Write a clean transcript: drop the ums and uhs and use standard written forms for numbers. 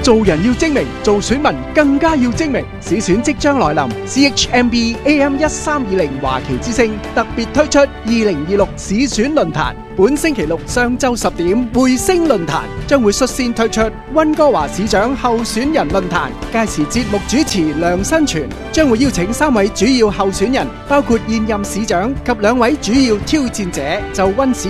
做人要精明，做選民更加要精明。市選即將來臨 ，CHMB AM 1320華僑之聲特別推出2026市選論壇。本星期六上晝10點，匯星論壇將會率先推出溫哥華市長候選人論壇。屆時節目主持梁新全將會邀請3位主要候選人，包括現任市長及2位主要挑戰者，就溫市